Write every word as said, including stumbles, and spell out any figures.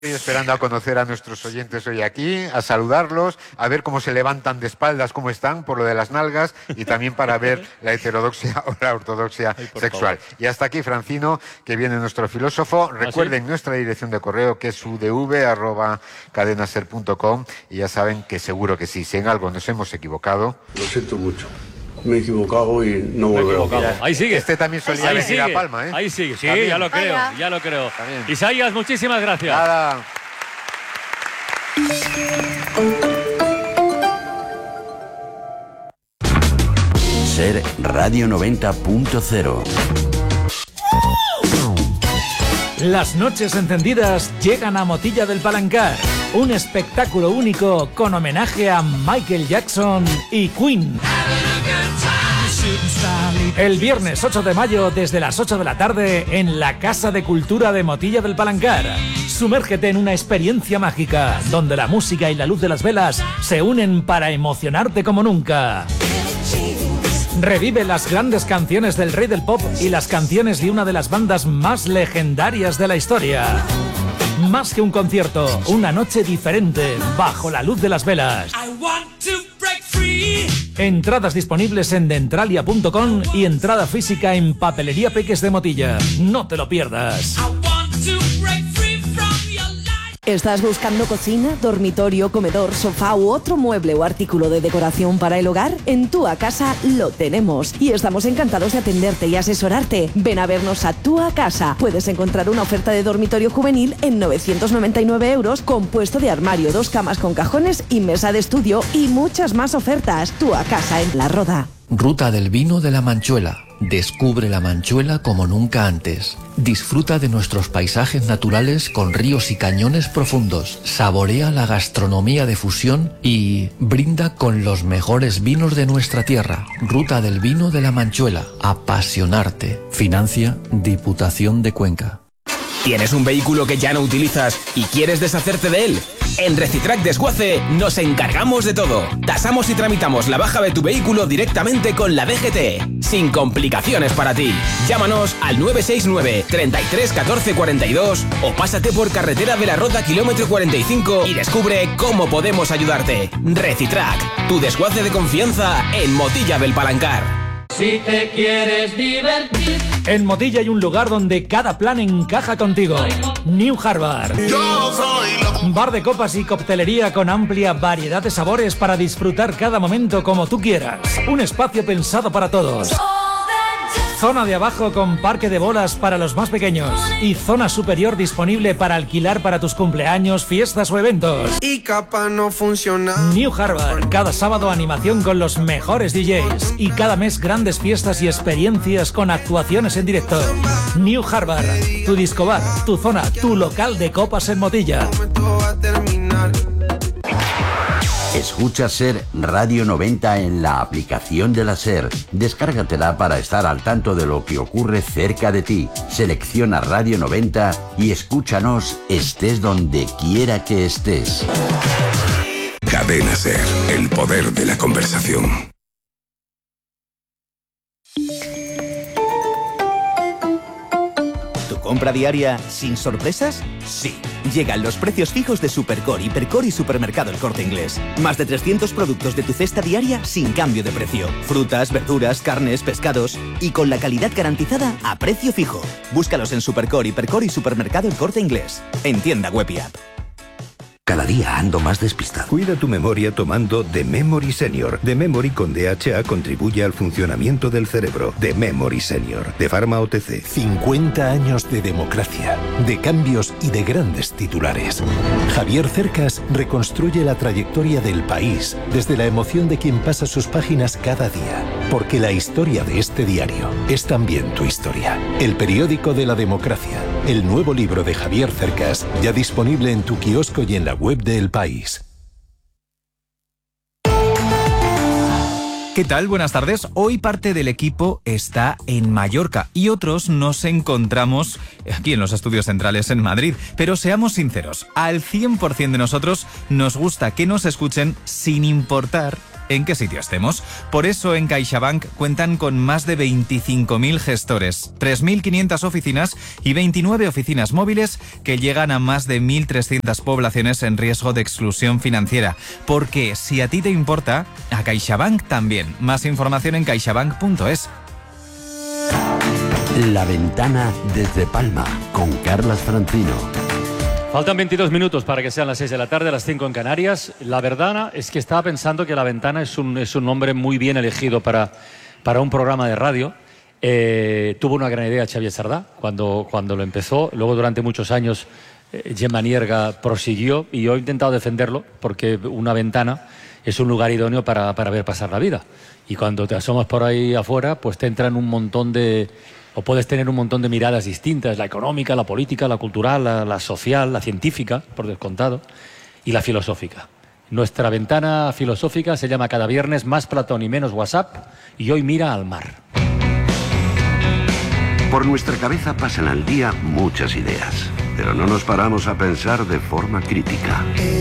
Estoy esperando a conocer a nuestros oyentes hoy aquí, a saludarlos, a ver cómo se levantan de espaldas, cómo están, por lo de las nalgas, y también para ver la heterodoxia o la ortodoxia Ay, sexual. Favor. Y hasta aquí, Francino, que viene nuestro filósofo. Recuerden ¿Ah, sí? nuestra dirección de correo, que es udv arroba cadenaser punto com, y ya saben que seguro que sí, si en algo nos hemos equivocado. Lo siento mucho. Me he equivocado y no volveré. Ahí sigue. Este también solía Ahí venir sigue. a Palma, ¿eh? Ahí sigue. Sí, también. ya lo creo, Hola. ya lo creo. También. Isaías, muchísimas gracias. Nada. Ser Radio noventa punto cero. Las noches encendidas llegan a Motilla del Palancar, un espectáculo único con homenaje a Michael Jackson y Queen. El viernes ocho de mayo desde las ocho de la tarde en la Casa de Cultura de Motilla del Palancar. Sumérgete en una experiencia mágica donde la música y la luz de las velas se unen para emocionarte como nunca. Revive las grandes canciones del rey del pop y las canciones de una de las bandas más legendarias de la historia. Más que un concierto, una noche diferente bajo la luz de las velas. Entradas disponibles en dentralia punto com y entrada física en Papelería Peques de Motilla. No te lo pierdas. ¿Estás buscando cocina, dormitorio, comedor, sofá u otro mueble o artículo de decoración para el hogar? En Tua Casa lo tenemos y estamos encantados de atenderte y asesorarte. Ven a vernos a Tua Casa. Puedes encontrar una oferta de dormitorio juvenil en novecientos noventa y nueve euros, compuesto de armario, dos camas con cajones y mesa de estudio y muchas más ofertas. Tua Casa en La Roda. Ruta del vino de la Manchuela. Descubre la Manchuela como nunca antes. Disfruta de nuestros paisajes naturales con ríos y cañones profundos. Saborea la gastronomía de fusión y brinda con los mejores vinos de nuestra tierra. Ruta del vino de la Manchuela. Apasionarte. Financia Diputación de Cuenca. ¿Tienes un vehículo que ya no utilizas y quieres deshacerte de él? En Recitrac Desguace nos encargamos de todo. Tasamos y tramitamos la baja de tu vehículo directamente con la D G T, sin complicaciones para ti. Llámanos al nueve seis nueve, treinta y tres, catorce, cuarenta y dos o pásate por Carretera de la Rota kilómetro cuarenta y cinco y descubre cómo podemos ayudarte. Recitrac, tu desguace de confianza en Motilla del Palancar. Si te quieres divertir. En Motilla hay un lugar donde cada plan encaja contigo. New Harvard. Yo soy Bar de copas y coctelería con amplia variedad de sabores para disfrutar cada momento como tú quieras. Un espacio pensado para todos. Zona de abajo con parque de bolas para los más pequeños. Y zona superior disponible para alquilar para tus cumpleaños, fiestas o eventos. Y capaz no funciona. New Harvard. Cada sábado animación con los mejores D Js. Y cada mes grandes fiestas y experiencias con actuaciones en directo. New Harvard. Tu disco bar, tu zona, tu local de copas en Motilla. Escucha Ser Radio noventa en la aplicación de la Ser. Descárgatela para estar al tanto de lo que ocurre cerca de ti. Selecciona Radio noventa y escúchanos estés donde quiera que estés. Cadena Ser, el poder de la conversación. ¿Compra diaria sin sorpresas? Sí. Llegan los precios fijos de Supercore, Hipercore y Supermercado El Corte Inglés. Más de trescientos productos de tu cesta diaria sin cambio de precio. Frutas, verduras, carnes, pescados y con la calidad garantizada a precio fijo. Búscalos en Supercore, Hipercore y Supermercado El Corte Inglés. En tienda web y app. Cada día ando más despistado. Cuida tu memoria tomando The Memory Senior. The Memory con D H A contribuye al funcionamiento del cerebro. The Memory Senior, de Pharma O T C. cincuenta años de democracia, de cambios y de grandes titulares. Javier Cercas reconstruye la trayectoria del país desde la emoción de quien pasa sus páginas cada día. Porque la historia de este diario es también tu historia. El periódico de la democracia. El nuevo libro de Javier Cercas, ya disponible en tu kiosco y en la web de El País. ¿Qué tal? Buenas tardes. Hoy parte del equipo está en Mallorca y otros nos encontramos aquí en los estudios centrales en Madrid. Pero seamos sinceros, al cien por ciento de nosotros nos gusta que nos escuchen sin importar en qué sitio estemos. Por eso en CaixaBank cuentan con más de veinticinco mil gestores, tres mil quinientas oficinas y veintinueve oficinas móviles que llegan a más de mil trescientas poblaciones en riesgo de exclusión financiera. Porque si a ti te importa, a CaixaBank también. Más información en caixabank punto es. La Ventana desde Palma, con Carlas Francino. Faltan veintidós minutos para que sean las seis de la tarde, las cinco en Canarias. La verdad es que estaba pensando que La Ventana es un, es un nombre muy bien elegido para, para un programa de radio. Eh, tuvo una gran idea Xavier Sardá cuando, cuando lo empezó. Luego, durante muchos años, eh, Gemma Nierga prosiguió y yo he intentado defenderlo porque una ventana es un lugar idóneo para, para ver pasar la vida. Y cuando te asomas por ahí afuera, pues te entran un montón de... o puedes tener un montón de miradas distintas, la económica, la política, la cultural, la, la social, la científica, por descontado, y la filosófica. Nuestra ventana filosófica se llama cada viernes Más Platón y Menos WhatsApp, y hoy mira al mar. Por nuestra cabeza pasan al día muchas ideas, pero no nos paramos a pensar de forma crítica.